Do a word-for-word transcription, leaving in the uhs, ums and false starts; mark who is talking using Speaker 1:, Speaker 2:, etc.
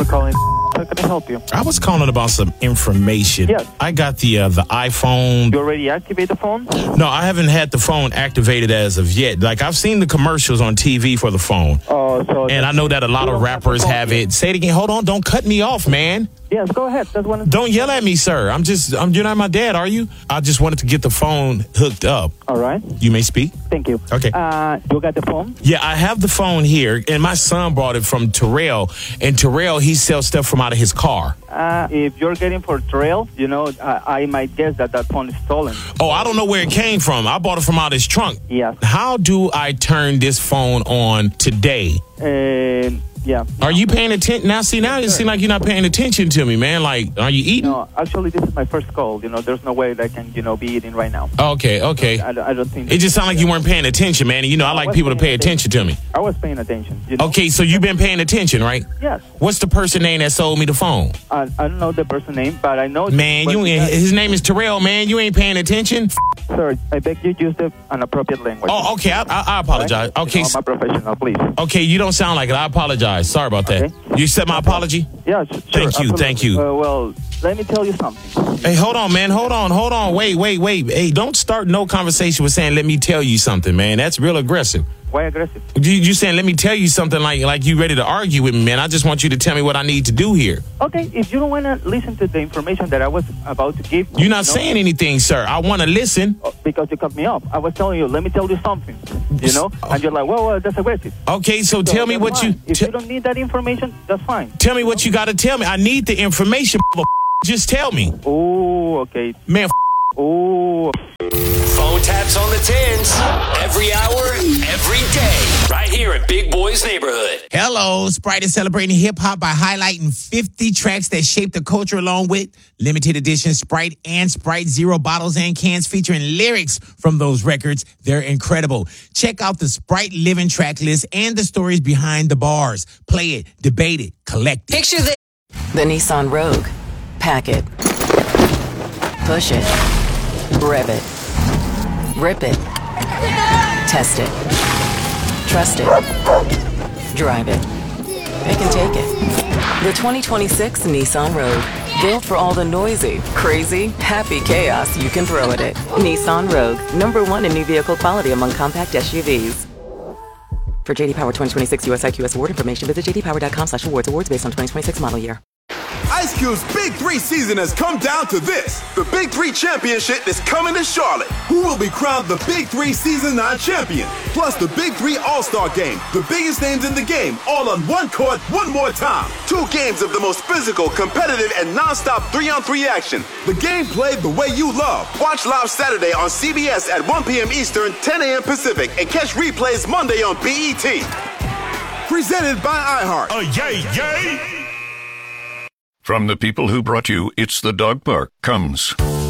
Speaker 1: for calling. How can I help you?
Speaker 2: I was calling about some information.
Speaker 1: Yes.
Speaker 2: I got the uh, the iPhone.
Speaker 1: You already activated the phone?
Speaker 2: No, I haven't had the phone activated as of yet. Like, I've seen the commercials on T V for the phone.
Speaker 1: Oh, so...
Speaker 2: And I know that a lot of rappers have it. Say it again. Hold on. Don't cut me off, man.
Speaker 1: Yes, go ahead. That's one.
Speaker 2: Don't yell at me, sir. I'm just, I'm, you're not my dad, are you? I just wanted to get the phone hooked up.
Speaker 1: All right.
Speaker 2: You may speak.
Speaker 1: Thank you.
Speaker 2: Okay.
Speaker 1: Uh, you got the phone?
Speaker 2: Yeah, I have the phone here, and my son brought it from Terrell. And Terrell, he sells stuff from out of his car.
Speaker 1: Uh, if you're getting for Terrell, you know, I, I might guess that that phone is stolen.
Speaker 2: Oh, I don't know where it came from. I bought it from out of his trunk.
Speaker 1: Yes.
Speaker 2: How do I turn this phone on today?
Speaker 1: Uh, yeah.
Speaker 2: Are you paying attention? Now, see, now it seems like you're not paying attention to me, man. Like, are you eating?
Speaker 1: No, actually, this is my first call. You know, there's no way that I can, you know, be eating right now.
Speaker 2: Okay, okay.
Speaker 1: I, I don't think...
Speaker 2: It just sounded like you weren't paying attention, man. And you know, I, I like people to pay attention. attention to me.
Speaker 1: I was paying attention. You know?
Speaker 2: Okay, so you've been paying attention, right?
Speaker 1: Yes.
Speaker 2: What's the person name that sold me the phone?
Speaker 1: I, I don't know the person name, but I know...
Speaker 2: Man, you ain't, his name is Terrell, man. You ain't paying attention?
Speaker 1: Sir, I beg you use the inappropriate language.
Speaker 2: Oh, okay. I, I, I apologize.
Speaker 1: Right?
Speaker 2: Okay.
Speaker 1: You know, I'm a professional, please.
Speaker 2: Okay, you don't sound like it. I apologize. Sorry about that. Okay. You accept my apology?
Speaker 1: Yeah, sure.
Speaker 2: Thank you,
Speaker 1: absolutely.
Speaker 2: thank you.
Speaker 1: Uh, well, let me tell you something.
Speaker 2: Hey, hold on, man. Hold on, hold on. Wait, wait, wait. Hey, don't start no conversation with saying, let me tell you something, man. That's real aggressive.
Speaker 1: Why aggressive?
Speaker 2: You, you saying, let me tell you something like like you ready to argue with me, man. I just want you to tell me what I need to do here.
Speaker 1: Okay, if you don't want to listen to the information that I was about to give...
Speaker 2: You're not
Speaker 1: you know,
Speaker 2: saying anything, sir. I want to listen.
Speaker 1: Because you cut me off. I was telling you, let me tell you something, you know? And you're like, well, well that's aggressive.
Speaker 2: Okay, so, so tell me what
Speaker 1: fine.
Speaker 2: you...
Speaker 1: If you don't need that information, that's fine.
Speaker 2: Tell me what you got to tell me. I need the information, just tell me.
Speaker 1: Oh, okay.
Speaker 2: Man,
Speaker 1: oh...
Speaker 3: Phone taps on the tens. Every hour, every day. Right here at Big Boy's Neighborhood.
Speaker 4: Hello. Sprite is celebrating hip-hop by highlighting fifty tracks that shaped the culture along with limited edition Sprite and Sprite Zero bottles and cans featuring lyrics from those records. They're incredible. Check out the Sprite Living track list and the stories behind the bars. Play it, debate it, collect it.
Speaker 5: Picture the... The Nissan Rogue. Pack it. Push it. Rev it. Rip it. Test it. Trust it. Drive it. It can take it. The twenty twenty-six Nissan Rogue. Built for all the noisy, crazy, happy chaos you can throw at it. Nissan Rogue. Number one in new vehicle quality among compact S U Vs. For J D Power twenty twenty-six U S I Q S award information, visit j d power dot com slash awards. Awards based on twenty twenty-six model year.
Speaker 6: Ice Cube's Big Three season has come down to this. The Big Three Championship is coming to Charlotte. Who will be crowned the Big Three Season nine champion? Plus the Big Three All-Star Game. The biggest names in the game, all on one court, one more time. Two games of the most physical, competitive, and non-stop three-on-three action. The game played the way you love. Watch live Saturday on C B S at one p.m. Eastern, ten a.m. Pacific, and catch replays Monday on B E T. Presented by iHeart.
Speaker 7: Oh, yay, yay! From the people who brought you It's the Dog Park comes